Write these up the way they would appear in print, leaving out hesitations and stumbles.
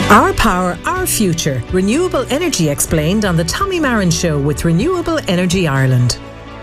Our power, our future. Renewable energy explained on the Tommy Marin Show with Renewable Energy Ireland.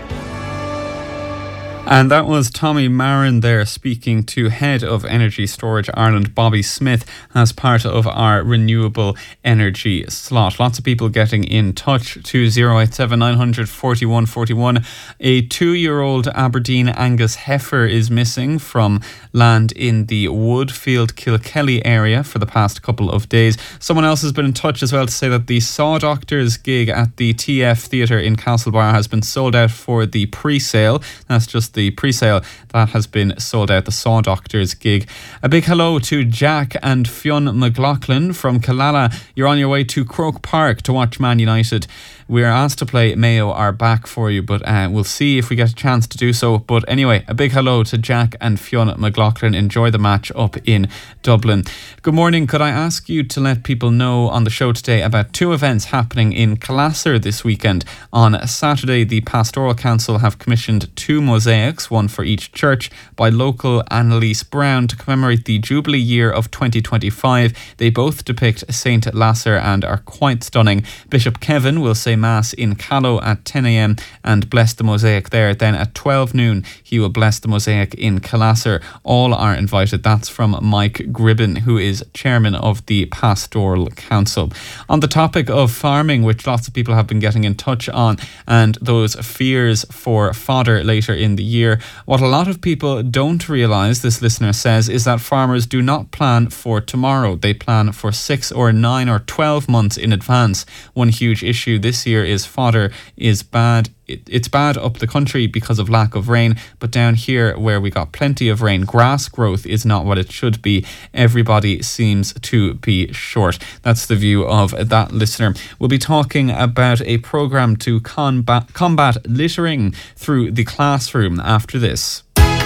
And that was Tommy Marin there speaking to Head of Energy Storage Ireland, Bobby Smith, as part of our renewable energy slot. Lots of people getting in touch to 087 900 41 41. A 2-year-old Aberdeen Angus heifer is missing from land in the Woodfield Kilkelly area for the past couple of days. Someone else has been in touch as well to say that the Saw Doctors gig at the TF Theatre in Castlebar has been sold out for the pre-sale. That's just the pre-sale that has been sold out, the Saw Doctors gig. A big hello to Jack and Fionn McLaughlin from Killala. You're on your way to Croke Park to watch Man United. We're asked to play Mayo Are Back for you, but we'll see if we get a chance to do so. But anyway, a big hello to Jack and Fionn McLaughlin. Enjoy the match up in Dublin. Good morning. Could I ask you to let people know on the show today about two events happening in Classer this weekend? On Saturday, the Pastoral Council have commissioned 2 mosaics, one for each church, by local Annalise Brown to commemorate the Jubilee year of 2025. They both depict St. Lasser and are quite stunning. Bishop Kevin will say Mass in Callow at 10 a.m. and bless the mosaic there. Then at 12 noon, he will bless the mosaic in Classer. All are invited. That's from Mike Gribben, who is chairman of the Pastoral Council. On the topic of farming, which lots of people have been getting in touch on, and those fears for fodder later in the year, what a lot of people don't realise, this listener says, is that farmers do not plan for tomorrow. They plan for 6 or 9 or 12 months in advance. One huge issue this year is fodder is bad. It's bad up the country because of lack of rain, but down here where we got plenty of rain, grass growth is not what it should be. Everybody seems to be short. That's the view of that listener. We'll be talking about a programme to combat littering through the classroom after this.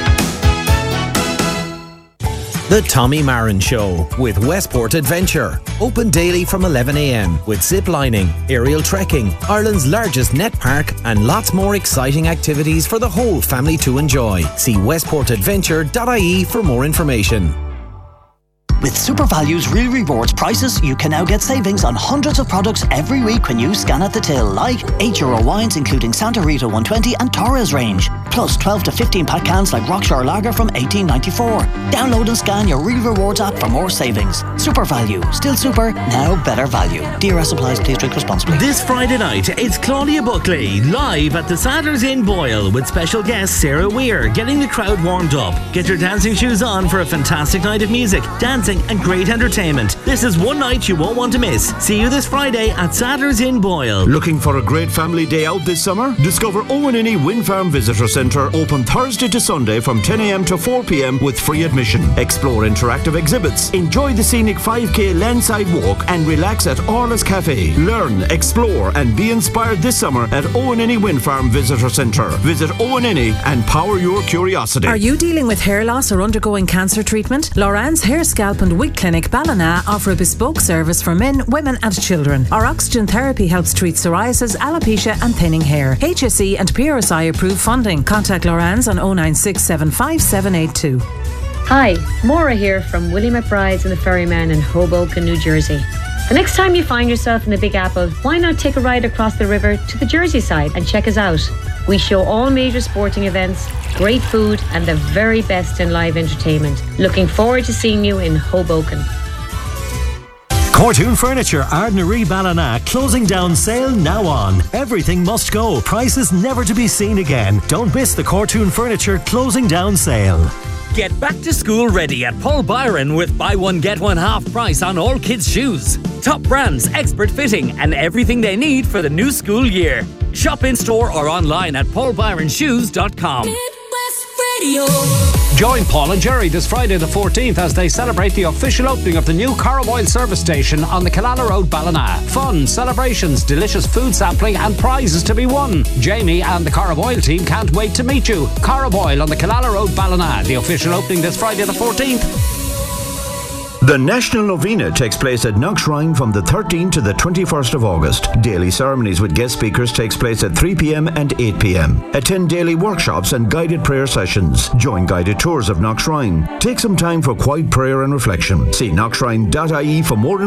The Tommy Marin Show with Westport Adventure. Open daily from 11 a.m. with zip lining, aerial trekking, Ireland's largest net park, and lots more exciting activities for the whole family to enjoy. See westportadventure.ie for more information. With SuperValue's Real Rewards prices, you can now get savings on hundreds of products every week when you scan at the till, like €8 wines including Santa Rita 120 and Torres range, plus 12 to 15 pack cans like Rockshore Lager from $18.94. Download and scan your Real Rewards app for more savings. SuperValue, still super, now better value. DRS applies, please drink responsibly. This Friday night, it's Claudia Buckley live at the Sadler's Inn Boyle with special guest Sarah Weir, getting the crowd warmed up. Get your dancing shoes on for a fantastic night of music, dancing and great entertainment. This is one night you won't want to miss. See you this Friday at Sadler's Inn Boyle. Looking for a great family day out this summer? Discover Owen Inny Wind Farm Visitor Centre, open Thursday to Sunday from 10 a.m. to 4 p.m. with free admission. Explore interactive exhibits, enjoy the scenic 5k landside walk and relax at Orla's Cafe. Learn, explore and be inspired this summer at Owen Inny Wind Farm Visitor Centre. Visit Owen Inny and power your curiosity. Are you dealing with hair loss or undergoing cancer treatment? Loran's Hair, Scalp and Wig Clinic Ballina offer a bespoke service for men, women and children. Our oxygen therapy helps treat psoriasis, alopecia and thinning hair. HSE and PRSI approved funding. Contact Loran's on 096 75782. Hi, Maura here from Willie McBride's and the Ferryman in Hoboken, New Jersey. The next time you find yourself in the Big Apple, why not take a ride across the river to the Jersey side and check us out? We show all major sporting events, great food and the very best in live entertainment. Looking forward to seeing you in Hoboken. Cortoon Furniture, Ardnaree Ballina, closing down sale now on. Everything must go, prices never to be seen again. Don't miss the Cortoon Furniture closing down sale. Get back to school ready at Paul Byron with buy one get one half price on all kids' shoes. Top brands, expert fitting and everything they need for the new school year. Shop in store or online at paulbyronshoes.com. Join Paul and Jerry this Friday the 14th as they celebrate the official opening of the new Carraboyle service station on the Killala Road, Ballina. Fun, celebrations, delicious food sampling and prizes to be won. Jamie and the Carraboyle team can't wait to meet you. Carraboyle on the Killala Road, Ballina. The official opening this Friday the 14th. The National Novena takes place at Knockshrine from the 13th to the 21st of August. Daily ceremonies with guest speakers takes place at 3 p.m. and 8 p.m. Attend daily workshops and guided prayer sessions. Join guided tours of Knockshrine. Take some time for quiet prayer and reflection. See knockshrine.ie for more